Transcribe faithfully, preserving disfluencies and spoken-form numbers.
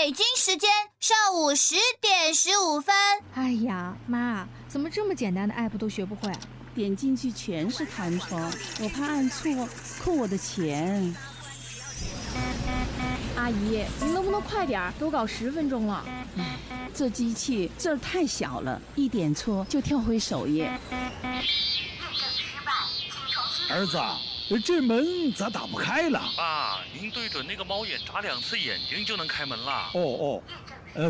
北京时间上午十点十五分。 哎呀，妈，怎么这么简单的 app 都学不会？ 点进去全是弹窗，我怕按错扣我的钱。 阿姨，您能不能快点？都搞十分钟了。 唉，这机器字儿太小了，一点错就跳回首页。 儿子，这门咋打不开了？ 爸，您对准那个猫眼眨两次眼睛就能开门了。 哦哦，